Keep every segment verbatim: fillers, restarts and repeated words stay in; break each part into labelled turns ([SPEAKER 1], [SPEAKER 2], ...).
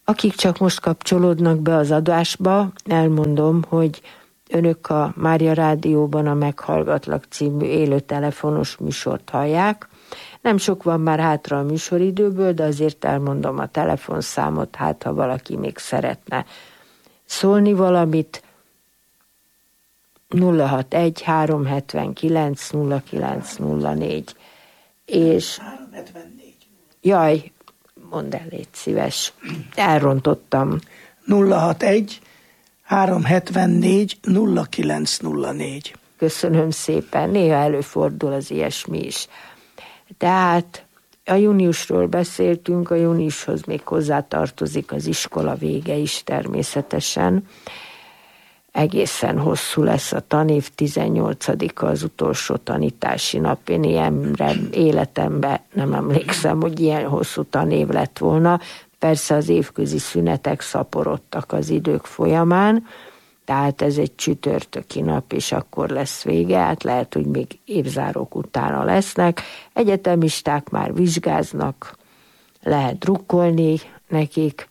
[SPEAKER 1] Akik csak most kapcsolódnak be az adásba, elmondom, hogy önök a Mária Rádióban a Meghallgatlak című élő telefonos műsort hallják. Nem sok van már hátra a műsoridőből, de azért elmondom a telefonszámot, hát ha valaki még szeretne szólni valamit. nulla hatvanegy három hetvenkilenc nulla kilenc nulla négy. És jaj, mondd el, légy szíves, elrontottam.
[SPEAKER 2] nulla hatvanegy három hetvennégy nulla kilenc nulla négy.
[SPEAKER 1] Köszönöm szépen, néha előfordul az ilyesmi is. Tehát a júniusról beszéltünk, a júniushoz még hozzátartozik az iskola vége is természetesen. Egészen hosszú lesz a tanév, tizennyolcadika az utolsó tanítási nap. Én ilyenre életemben nem emlékszem, hogy ilyen hosszú tanév lett volna. Persze az évközi szünetek szaporodtak az idők folyamán, tehát ez egy csütörtöki nap, és akkor lesz vége, hát lehet, hogy még évzárók utána lesznek. Egyetemisták már vizsgáznak, lehet drukkolni nekik,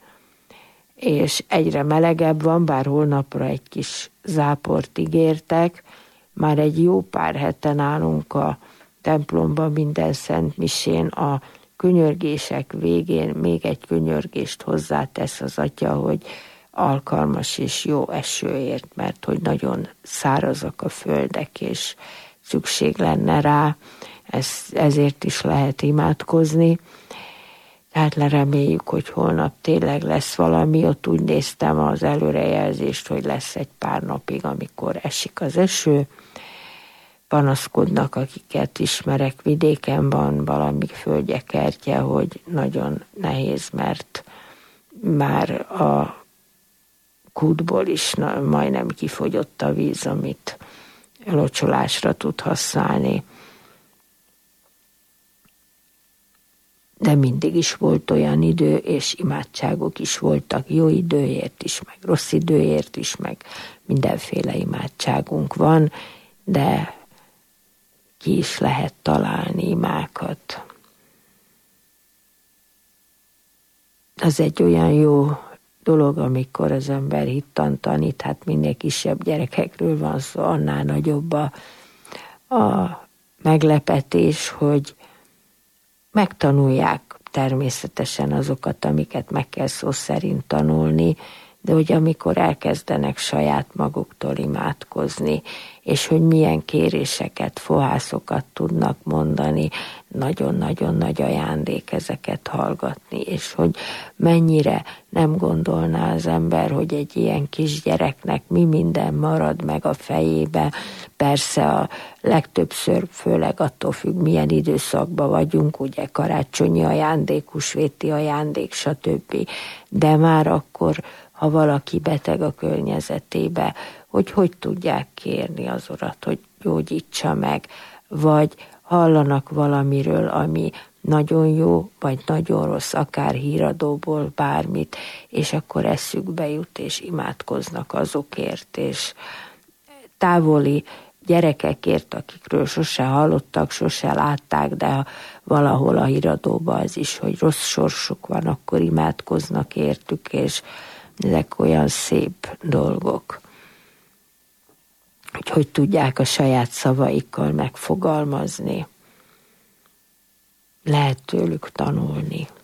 [SPEAKER 1] és egyre melegebb van, bár holnapra egy kis záport ígértek. Már egy jó pár heten állunk a templomban minden szent misén, a könyörgések végén még egy könyörgést hozzátesz az atya, hogy alkalmas és jó esőért, mert hogy nagyon szárazak a földek, és szükség lenne rá, Ez, ezért is lehet imádkozni. Tehát lereméljük, hogy holnap tényleg lesz valami. Ott úgy néztem az előrejelzést, hogy lesz egy pár napig, amikor esik az eső. Panaszkodnak, akiket ismerek, vidéken van valami földjekertje, hogy nagyon nehéz, mert már a kútból is na, majdnem kifogyott a víz, amit locsolásra tud használni. De mindig is volt olyan idő, és imádságok is voltak, jó időért is, meg rossz időért is, meg mindenféle imádságunk van, de ki is lehet találni imákat. Az egy olyan jó dolog, amikor az ember hittan tanít, hát minél kisebb gyerekekről van szó, annál nagyobb a, a meglepetés, hogy megtanulják természetesen azokat, amiket meg kell szó szerint tanulni, de hogy amikor elkezdenek saját maguktól imádkozni, és hogy milyen kéréseket, fohászokat tudnak mondani, nagyon-nagyon nagy ajándék ezeket hallgatni, és hogy mennyire nem gondolná az ember, hogy egy ilyen kisgyereknek mi minden marad meg a fejébe. Persze a legtöbbször, főleg attól függ, milyen időszakban vagyunk, ugye karácsonyi ajándék, húsvéti ajándék, stb. De már akkor, ha valaki beteg a környezetébe, hogy hogy tudják kérni az Urat, hogy gyógyítsa meg, vagy hallanak valamiről, ami nagyon jó, vagy nagyon rossz, akár híradóból bármit, és akkor eszükbe jut, és imádkoznak azokért, és távoli gyerekekért, akikről sose hallottak, sose látták, de valahol a híradóban az is, hogy rossz sorsuk van, akkor imádkoznak értük, és ezek olyan szép dolgok, hogy hogy tudják a saját szavaikkal megfogalmazni. Lehet tőlük tanulni.